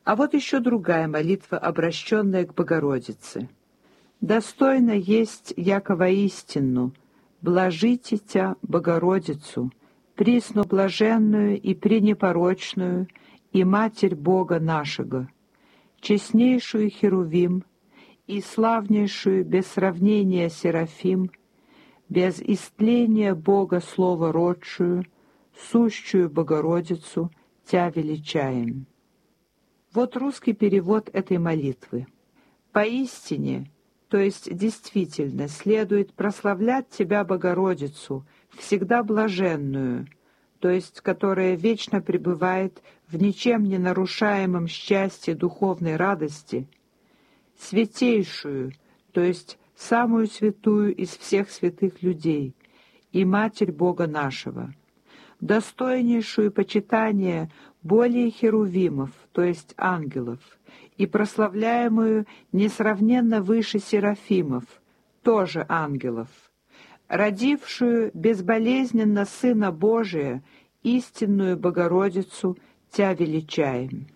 А вот еще другая молитва, обращенная к Богородице. «Достойно есть, яко воистину, блажите тя, Богородицу, присну блаженную и пренепорочную, и Матерь Бога нашего, честнейшую Херувим, и славнейшую без сравнения Серафим, без истления Бога Слова родшую, сущую Богородицу, тя величаем». Вот русский перевод этой молитвы. «Поистине, то есть действительно, следует прославлять Тебя, Богородицу, всегда блаженную, то есть которая вечно пребывает в ничем не нарушаемом счастье духовной радости, святейшую, то есть самую святую из всех святых людей, и Матерь Бога нашего, достойнейшую почитания более херувимов, то есть ангелов, и прославляемую несравненно выше серафимов, тоже ангелов, родившую безболезненно Сына Божия, истинную Богородицу, Тя величаем».